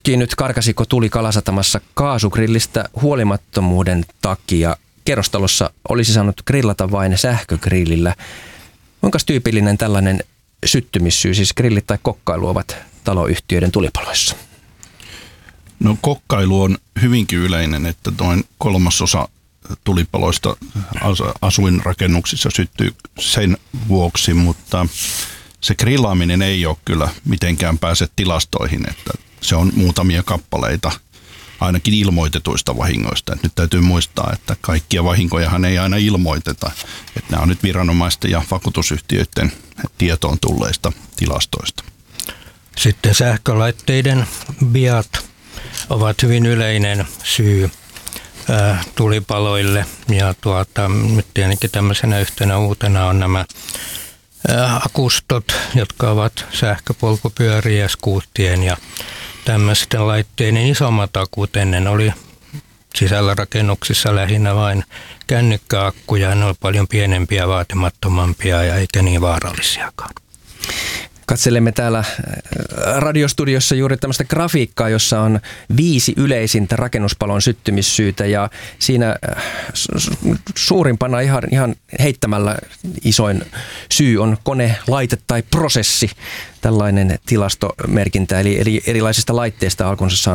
Nyt karkasiko tuli Kalasatamassa kaasugrillistä huolimattomuuden takia. Kerrostalossa olisi saanut grillata vain sähkögrillillä. Kuinka tyypillinen tällainen syttymissyy, siis grillit tai kokkailu, ovat taloyhtiöiden tulipaloissa? No kokkailu on hyvinkin yleinen, että noin 1/3 tulipaloista asuinrakennuksissa syttyy sen vuoksi, mutta se grillaaminen ei ole kyllä mitenkään pääse tilastoihin, että se on muutamia kappaleita ainakin ilmoitetuista vahingoista. Nyt täytyy muistaa, että kaikkia vahinkojahan ei aina ilmoiteta. Että nämä on nyt viranomaisten ja vakuutusyhtiöiden tietoon tulleista tilastoista. Sitten sähkölaitteiden viat ovat hyvin yleinen syy tulipaloille. Ja nyt tietenkin tämmöisenä yhtenä uutena on nämä akustot, jotka ovat sähköpolkupyöriä, skuuttien ja tämmöisten laitteiden isommat akut ennen oli sisällä rakennuksissa lähinnä vain kännykkäakkuja. Ne oli paljon pienempiä, vaatimattomampia ja eikä niin vaarallisiakaan. Katselemme täällä radiostudiossa juuri tämmöistä grafiikkaa, jossa on 5 yleisintä rakennuspalon syttymissyytä ja siinä suurimpana ihan heittämällä isoin syy on kone, laite tai prosessi, tällainen tilastomerkintä, eli erilaisista laitteista alkunsa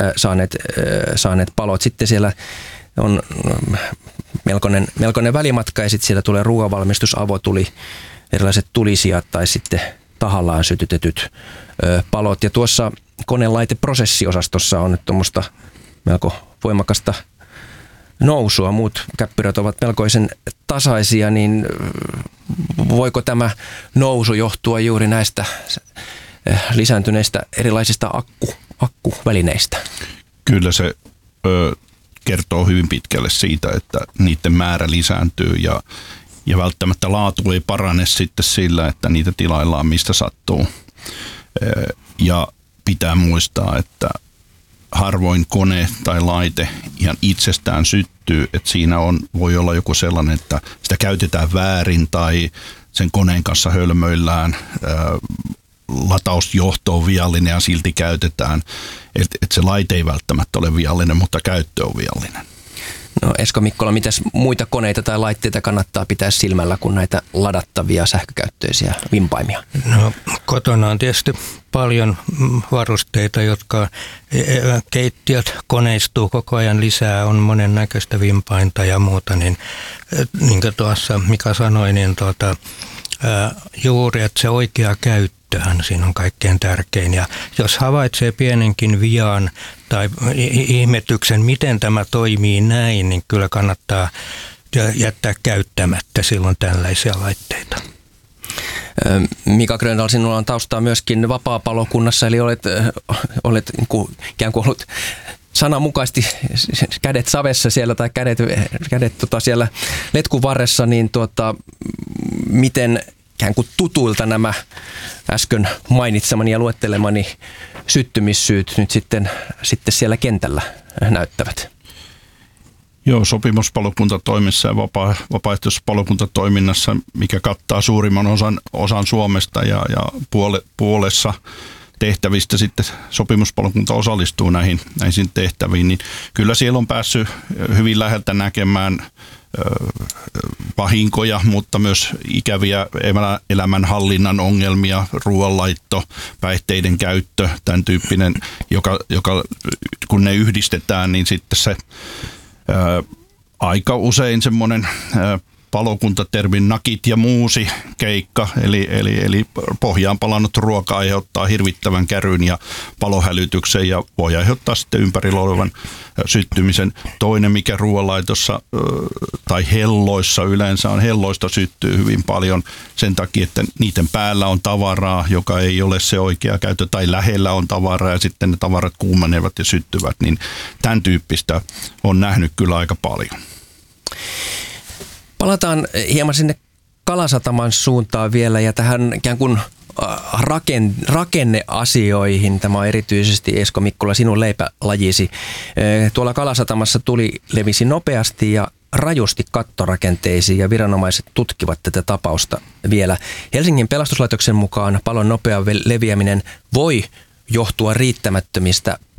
saaneet palot. Sitten siellä on melkoinen välimatka ja sitten siellä tulee ruoanvalmistus, avotuli, erilaiset tulisijat tai sitten tahallaan sytytetyt palot. Ja tuossa konelaiteprosessiosastossa on nyt tuommoista melko voimakasta nousua. Muut käppyrät ovat melkoisen tasaisia, niin voiko tämä nousu johtua juuri näistä lisääntyneistä erilaisista akkuvälineistä? Kyllä se kertoo hyvin pitkälle siitä, että niiden määrä lisääntyy ja välttämättä laatu ei parane sitten sillä, että niitä tilaillaan mistä sattuu. Ja pitää muistaa, että harvoin kone tai laite ihan itsestään syttyy, että siinä voi olla joku sellainen, että sitä käytetään väärin tai sen koneen kanssa hölmöillään, latausjohto on viallinen ja silti käytetään. Että se laite ei välttämättä ole viallinen, mutta käyttö on viallinen. No Esko Mikkola, mitäs muita koneita tai laitteita kannattaa pitää silmällä kuin näitä ladattavia sähkökäyttöisiä vimpaimia? No kotona on tietysti paljon varusteita, jotka keittiöt koneistuu koko ajan lisää, on monennäköistä vimpainta ja muuta, niin kuin tuossa Mika sanoi, niin juuri, että se oikea käyttöhän siinä on kaikkein tärkein. Ja jos havaitsee pienenkin vian tai ihmetyksen, miten tämä toimii näin, niin kyllä kannattaa jättää käyttämättä silloin tällaisia laitteita. Mika Gröndal, sinulla on taustaa myöskin vapaapalokunnassa, eli olet ikään kuin ollut sananmukaisesti kädet savessa siellä tai kädet siellä letkun varressa, niin miten ikään kuin tutuilta nämä äsken mainitsemani ja luettelemani syttymissyyt nyt sitten siellä kentällä näyttävät? Joo, sopimuspalokuntatoimissa ja vapaaehtoispalokuntatoiminnassa, mikä kattaa suurimman osan Suomesta ja puolessa tehtävistä sitten sopimuspalokunta osallistuu näihin tehtäviin, niin kyllä siellä on päässyt hyvin läheltä näkemään vahinkoja, mutta myös ikäviä elämänhallinnan ongelmia, ruoanlaitto, päihteiden käyttö, tämän tyyppinen, joka kun ne yhdistetään, niin sitten se aika usein semmoinen palokuntatermin nakit ja muusi keikka, eli pohjaan palannut ruoka aiheuttaa hirvittävän käryn ja palohälytyksen ja voi aiheuttaa sitten ympärillä olevan syttymisen. Toinen, mikä ruoanlaitossa tai helloissa yleensä on, helloista syttyy hyvin paljon sen takia, että niiden päällä on tavaraa, joka ei ole se oikea käyttö, tai lähellä on tavaraa ja sitten ne tavarat kuumenevat ja syttyvät, niin tämän tyyppistä on nähnyt kyllä aika paljon. Palataan hieman sinne Kalasataman suuntaan vielä ja tähän ikään kuin rakenneasioihin. Tämä on erityisesti, Esko Mikkola, sinun leipälajisi. Tuolla Kalasatamassa tuli levisi nopeasti ja rajusti kattorakenteisiin ja viranomaiset tutkivat tätä tapausta vielä. Helsingin pelastuslaitoksen mukaan palon nopea leviäminen voi johtua riittämättömistä